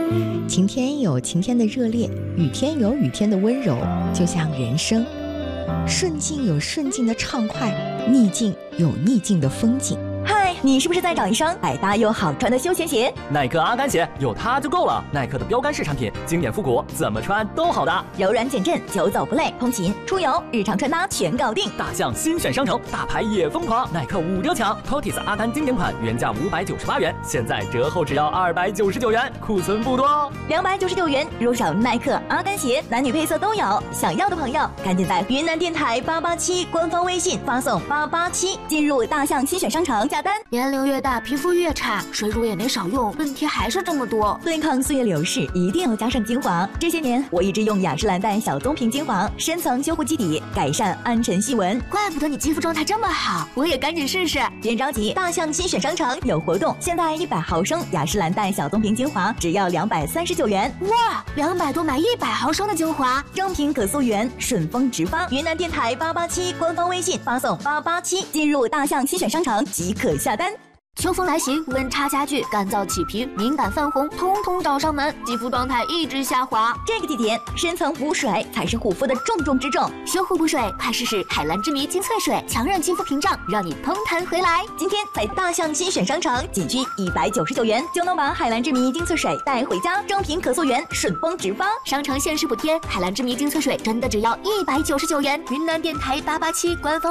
晴天有晴天的热烈，雨天有雨天的温柔，就像人生，顺境有顺境的畅快，逆境有逆境的风景。 嗨，你是不是在找一双百搭又好穿的休闲鞋？ 耐克阿甘鞋有它就够了。耐克的标杆式产品，经典复古，怎么穿都好搭， 柔软减震，久走不累，通勤、出游、日常穿搭全搞定。 大象新选商城，大牌也疯狂，耐克5折抢 ，Tortis 阿甘经典款原价598元，现在折后只要299元，库存不多哦。 299元入手耐克阿甘鞋，男女配色都有。想要的朋友，赶紧在云南电台887官方微信发送887，进入大象新选商城下单。 年龄越大，皮肤越差，水乳也没少用，问题还是这么多。 对抗岁月流逝，一定要加上精华。这些年，我一直用雅诗兰黛小棕瓶精华，深层修护基底，改善暗沉细纹。 怪不得你肌肤状态这么好，我也赶紧试试。 别着急，大象新选商城有活动，现在100毫升雅诗兰黛小棕瓶精华只要239元。 哇，200多买100毫升的精华， 正品可溯源，顺丰直发。云南电台887官方微信发送887，进入大象新选商城即可下单。 秋风来袭，温差加剧，干燥起皮，敏感泛红，通通找上门，肌肤状态一直下滑。 这个季节，深层补水才是护肤的重中之重。 修护补水，快试试海蓝之谜精粹水，强韧肌肤屏障，让你通弹回来。 今天在大象新选商城，仅需199元就能把海蓝之谜精粹水带回家，正品可溯源，顺丰直发。 商城限时补贴，海蓝之谜精粹水真的只要199元。云南电台887官方